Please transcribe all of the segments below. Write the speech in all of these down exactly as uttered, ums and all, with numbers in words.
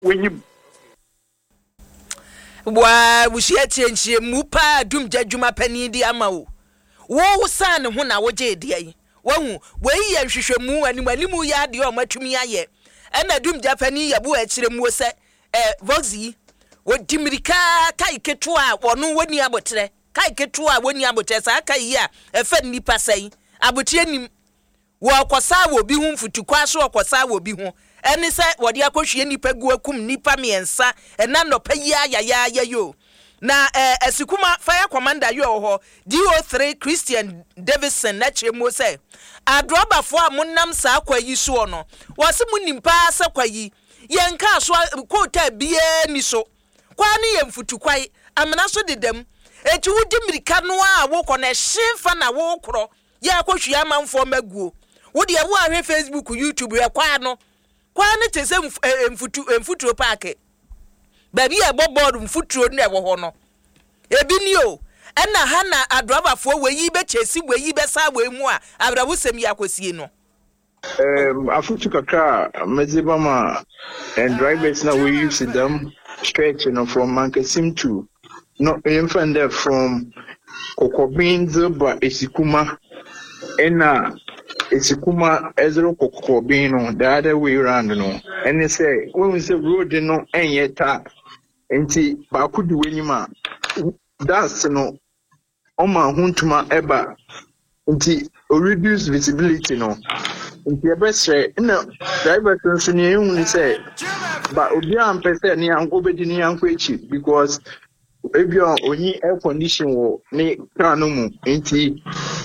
when you wa wushia tienchie mu pa dum jadwuma pani di ama wo wo san ho na wo je de ai wo hu we ye hwehwemu anim anim ya de o matumi aye ena dum japani yabu a kire mu se eh voxi wo dimirika kai keto a wono woni abotre kai keto a woni abotre sa kai a efa nipa sai abotre nim wo akosa wo bi hu mfutu kwa so akosa wo bi hu eni se wodi akohwe nipa gu akum nipa miensa ena no pa ya ya ya ya yo na eh esikuma fire commander yo ho D O three Christian Davidson na chemo se adroba fo amunam sa akwa yi so no wose munimpa sa kwa yi yenka so kota bie ni so kwa ni yemfutu kwai amena so dedem eti wudi mirika no a wo kɔ na hemfa na wo kro ya akohwe amanfo maguo wodi e wo ahwe Facebook YouTube ya kwa no kwa ne tese mfutu mfuturo park baby e boboard mfuturo ne wo ho no ebi ni o ena ha na adrobafo weyi be chesi weyi be sa we mu a abrabusem yakosie no um afutu kakra mezibama and drivers now we use them stretch you know from Mankasim to no infant there from Kokobinzo ba Esikuma ena Esikuma ezero Kokobino the other way around no and they say when we say road no enyeta enti ba kudu wenima that's no oma huntuma eba nti o reduce visibility no nti ebesre na driver so ne ehun ni say ba obi am pese ni anko bedi ni anko echi because ebia onyi air condition wo ni car no mu nti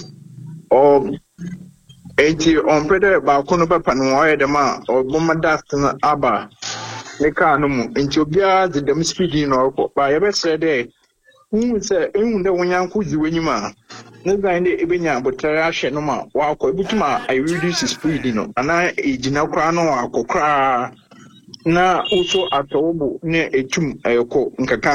um enti on pede ba kono papa no oye dem a oboma dust na aba ni car no mu nti obi a the dem speed no ba ebesre dey who say ehun de wonyanko ziwenyima no guy dey ebenya abotare ahwe no ma wa akọ ebutuma I reduce speed no ana ejina kra no akọ kra na uso atobo ne etum ayoko nkaka